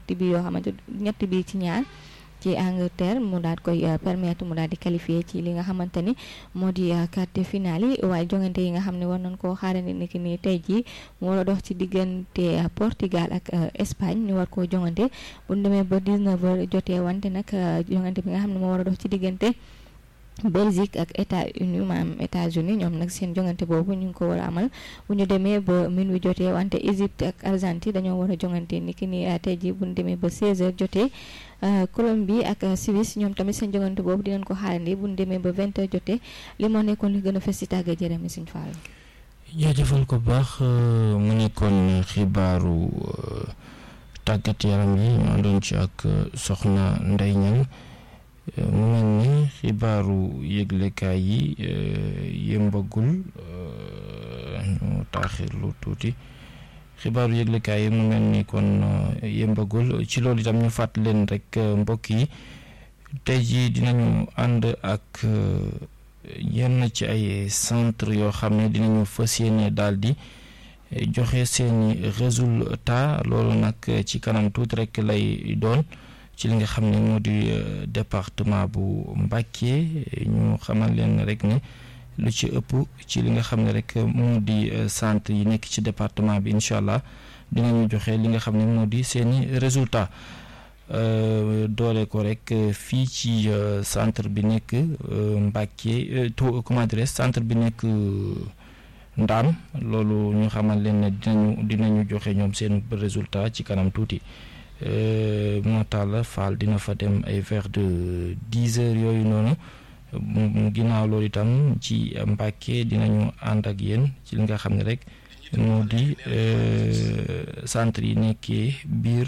ñetti bi yoo xamante ñetti bi ci ñaar ci Angleterre mu daal koy permettre mu daal di qualifier ci li nga xamante ni moo di quart de finale yi waaye jongante yi nga xam ne war nañ koo xaarandi ni ki nii tey jii mu war a dox ci diggante Portugal ak Espagne ñu war koo jongante bu ñu demee ba 19h jotee wante nag jongante bi nga xam ne moo war a dox ci diggante Belgique ak États-Unis maanaam États-Unis ñoom nag seen jongante boobu ñu ngi ko war a amal bu ñu demee ba minuit jotee wante Égypte ak Argentine dañoo war a jongante ni ki ni tey jii bu ñu demee ba 16h jotee Colombie ak Suisse ñoom tamit seen jongante boobu dinañ ko xaarandi bu ñu demee ba 20h jotee li moo nekkoon li gën a fës ci tàggat yaram yi Sëñ Fall. jaajëfal ko baax mu nekkoon xibaaru tàggat yaram yi ñu doon ci ak soxna Ndeye Niang mu mel ni xibaaru yëglekaay yi yëmbagul ñu taaxirlu tuuti xibaaru yëglekaay yi mu mel ni kon yëmbagul ci loolu itam ñu fàttali leen rek mbokk yi tey jii dinañu ànd ak yenn ci ay centre yoo xam ne dinañu fas yéene daal di joxe seeni résultat loolu nag ci kanam tuuti rek lay doon ci li nga xam ne moo di département bu Mbacké ñu xamal leen rek ne lu ci ëpp ci li nga xam ne rek moo di centre yi nekk ci département bi incha allah dinañu joxe li nga xam ne moo di seeni résultat doole ko rek fii ci centre bi nekk Mbacké comment dirais centre bi nekk Ndaam loolu ñu xamal leen ne dinañu joxe ñoom seen résultat ci kanam tuuti. moo tax Fall dina fa dem ay vers de 10h yooyu noonu ginnaaw loolu itam ci Mbacké dinañu ànd ak yéen ci li nga xam ne rek moo di centre yi nekkee biir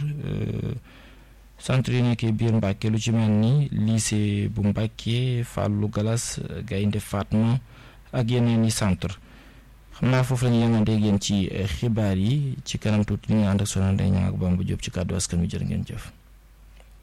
Mbacké lu ci mel ni lycée bu Mbacké Fallou Galas Gaynde Fatma ak yeneen i centre xam naa foofu la ñu yemandee yéen ci xibaar yi ci kanam tuuti ñu ànd ak Soxna Ndeye Niang ak Bamba Diop ci kàddu askan wi jërë ngeen jëf.